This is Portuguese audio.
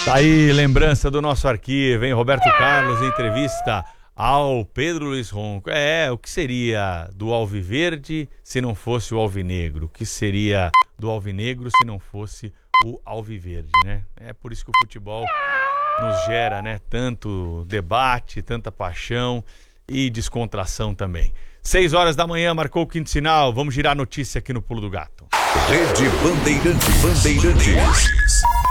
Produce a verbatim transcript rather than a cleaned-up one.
Tá aí, lembrança do nosso arquivo, hein? Roberto Carlos, entrevista ao Pedro Luiz Ronco. É, o que seria do Alviverde se não fosse o Alvinegro? O que seria do Alvinegro se não fosse o Alviverde, né? É por isso que o futebol nos gera, né? Tanto debate, tanta paixão e descontração também. Seis horas da manhã, marcou o quinto sinal. Vamos girar a notícia aqui no Pulo do Gato. Rede Bandeirantes. Bandeirantes.